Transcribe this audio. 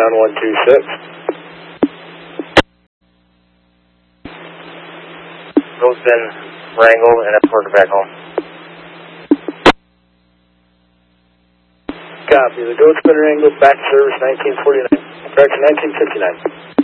126. Goat's been wrangled and escorted back home. Copy. The Goat's been wrangled back to service 1949. Correction, 1959.